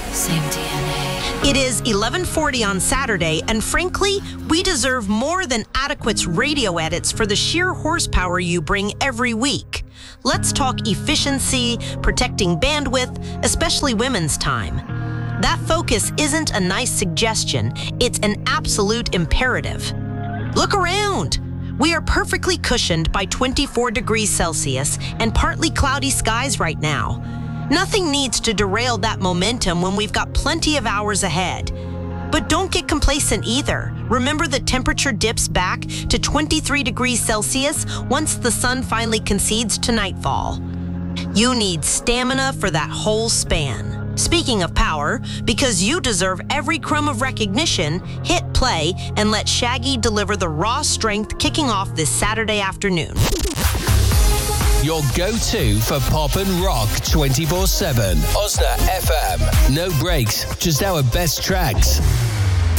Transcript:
Same DNA. It is 11:40 on Saturday, and frankly, we deserve more than Adequate's radio edits for the sheer horsepower you bring every week. Let's talk efficiency, protecting bandwidth, especially women's time. That focus isn't a nice suggestion, it's an absolute imperative. Look around. We are perfectly cushioned by 24 degrees Celsius and partly cloudy skies right now. Nothing needs to derail that momentum when we've got plenty of hours ahead. But don't get complacent either. Remember, the temperature dips back to 23 degrees Celsius once the sun finally concedes to nightfall. You need stamina for that whole span. Speaking of power, because you deserve every crumb of recognition, hit play and let Shaggy deliver the raw strength kicking off this Saturday afternoon. Your go-to for pop and rock 24/7. Osna FM. No breaks, just our best tracks.